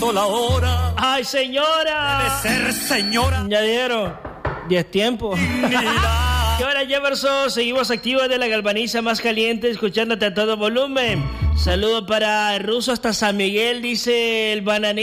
pasó la hora. ¡Ay, señora! Debe ser señora. Ya dijeron, 10 tiempos. ¿Qué hora, Jefferson? Seguimos activos de la galvaniza más caliente, escuchándote a todo volumen. Saludos para el ruso hasta San Miguel, dice el bananito.